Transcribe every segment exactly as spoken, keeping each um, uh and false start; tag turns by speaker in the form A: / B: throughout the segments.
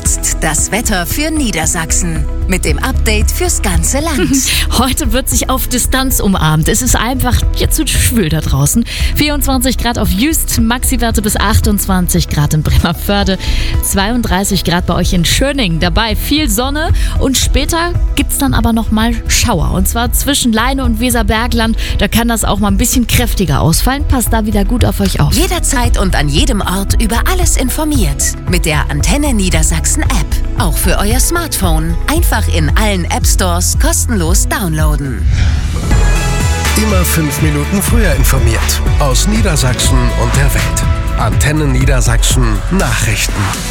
A: jetzt das Wetter für Niedersachsen mit dem Update fürs ganze Land.
B: Heute wird sich auf Distanz umarmt. Es ist einfach jetzt zu schwül da draußen. vierundzwanzig Grad auf Jüst, Maxi-Werte bis achtundzwanzig Grad in Bremervörde, zweiunddreißig Grad bei euch in Schöning. Dabei viel Sonne und später gibt's dann aber nochmal Schauer. Und zwar zwischen Leine und Weserbergland. Da kann das auch mal ein bisschen kräftiger ausfallen. Passt da wieder gut auf euch auf.
A: Jederzeit und an jedem Ort über alles informiert. Mit der Antenne Niedersachsen App. Auch für euer Smartphone. Einfach in allen App Stores kostenlos downloaden.
C: Immer fünf Minuten früher informiert. Aus Niedersachsen und der Welt. Antenne Niedersachsen Nachrichten.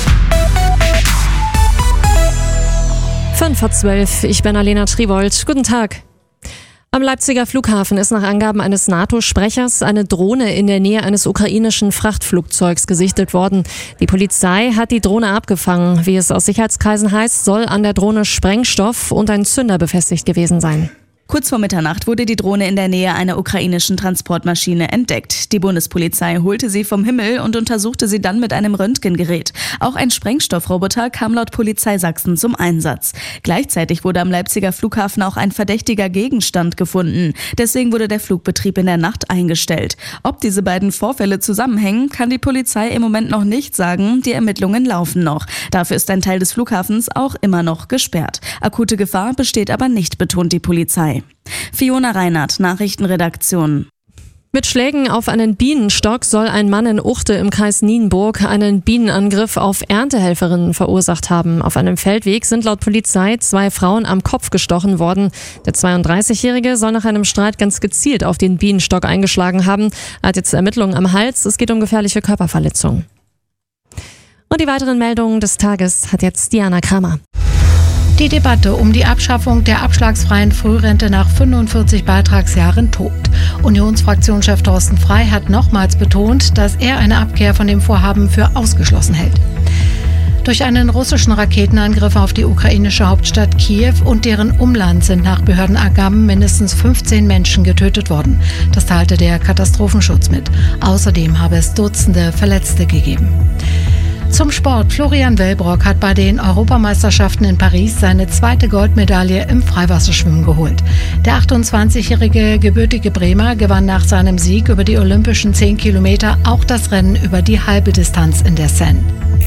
D: fünf vor zwölf, ich bin Alena Tribold. Guten Tag. Am Leipziger Flughafen ist nach Angaben eines NATO-Sprechers eine Drohne in der Nähe eines ukrainischen Frachtflugzeugs gesichtet worden. Die Polizei hat die Drohne abgefangen. Wie es aus Sicherheitskreisen heißt, soll an der Drohne Sprengstoff und ein Zünder befestigt gewesen sein.
E: Kurz vor Mitternacht wurde die Drohne in der Nähe einer ukrainischen Transportmaschine entdeckt. Die Bundespolizei holte sie vom Himmel und untersuchte sie dann mit einem Röntgengerät. Auch ein Sprengstoffroboter kam laut Polizei Sachsen zum Einsatz. Gleichzeitig wurde am Leipziger Flughafen auch ein verdächtiger Gegenstand gefunden. Deswegen wurde der Flugbetrieb in der Nacht eingestellt. Ob diese beiden Vorfälle zusammenhängen, kann die Polizei im Moment noch nicht sagen. Die Ermittlungen laufen noch. Dafür ist ein Teil des Flughafens auch immer noch gesperrt. Akute Gefahr besteht aber nicht, betont die Polizei. Fiona Reinhardt, Nachrichtenredaktion.
D: Mit Schlägen auf einen Bienenstock soll ein Mann in Uchte im Kreis Nienburg einen Bienenangriff auf Erntehelferinnen verursacht haben. Auf einem Feldweg sind laut Polizei zwei Frauen am Kopf gestochen worden. Der zweiunddreißigjährige soll nach einem Streit ganz gezielt auf den Bienenstock eingeschlagen haben. Er hat jetzt Ermittlungen am Hals. Es geht um gefährliche Körperverletzung. Und die weiteren Meldungen des Tages hat jetzt Diana Kramer.
F: Die Debatte um die Abschaffung der abschlagsfreien Frührente nach fünfundvierzig Beitragsjahren tobt. Unionsfraktionschef Thorsten Frey hat nochmals betont, dass er eine Abkehr von dem Vorhaben für ausgeschlossen hält. Durch einen russischen Raketenangriff auf die ukrainische Hauptstadt Kiew und deren Umland sind nach Behördenangaben mindestens fünfzehn Menschen getötet worden. Das teilte der Katastrophenschutz mit. Außerdem habe es Dutzende Verletzte gegeben. Zum Sport. Florian Wellbrock hat bei den Europameisterschaften in Paris seine zweite Goldmedaille im Freiwasserschwimmen geholt. Der achtundzwanzigjährige gebürtige Bremer gewann nach seinem Sieg über die olympischen zehn Kilometer auch das Rennen über die halbe Distanz in der Seine.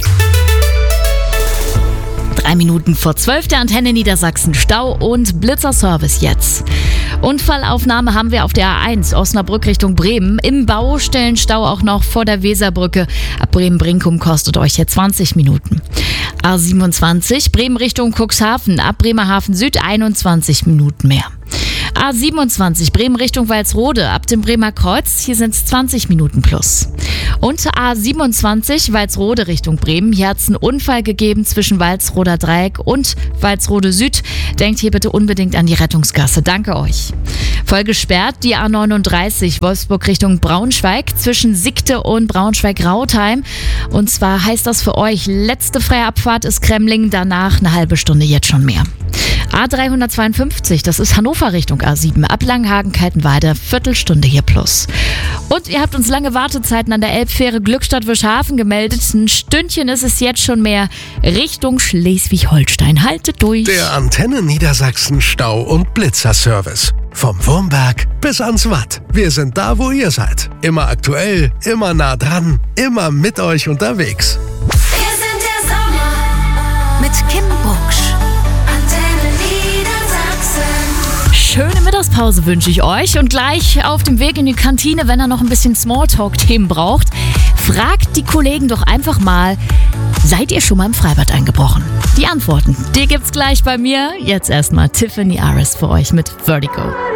B: Drei Minuten vor zwölf, der Antenne Niedersachsen Stau und Blitzerservice jetzt. Unfallaufnahme haben wir auf der A eins Osnabrück Richtung Bremen. Im Baustellenstau auch noch vor der Weserbrücke. Ab Bremen-Brinkum kostet euch hier zwanzig Minuten. A siebenundzwanzig Bremen Richtung Cuxhaven. Ab Bremerhaven Süd einundzwanzig Minuten mehr. A siebenundzwanzig Bremen Richtung Walsrode. Ab dem Bremer Kreuz. Hier sind es zwanzig Minuten plus. Und A siebenundzwanzig Walsrode Richtung Bremen. Hier hat es einen Unfall gegeben zwischen Walsroder Dreieck und Walsrode Süd. Denkt hier bitte unbedingt an die Rettungsgasse. Danke euch. Voll gesperrt die A neununddreißig Wolfsburg Richtung Braunschweig zwischen Sickte und Braunschweig-Rautheim. Und zwar heißt das für euch, letzte freie Abfahrt ist Kremling, danach eine halbe Stunde jetzt schon mehr. A dreihundertzweiundfünfzig, das ist Hannover Richtung A sieben, ab Langenhagen-Kaltenweide, Viertelstunde hier plus. Und ihr habt uns lange Wartezeiten an der Elbfähre Glückstadt-Wischhafen gemeldet. Ein Stündchen ist es jetzt schon mehr Richtung Schleswig-Holstein. Haltet durch.
C: Der Antenne Niedersachsen Stau- und Blitzerservice. Vom Wurmberg bis ans Watt. Wir sind da, wo ihr seid. Immer aktuell, immer nah dran, immer mit euch unterwegs.
A: Wir sind der Sommer mit Kim Bucksch.
B: Schöne Mittagspause wünsche ich euch und gleich auf dem Weg in die Kantine, wenn ihr noch ein bisschen Smalltalk-Themen braucht, fragt die Kollegen doch einfach mal, seid ihr schon mal im Freibad eingebrochen? Die Antworten, die gibt's gleich bei mir. Jetzt erstmal Tiffany Aris für euch mit Vertigo.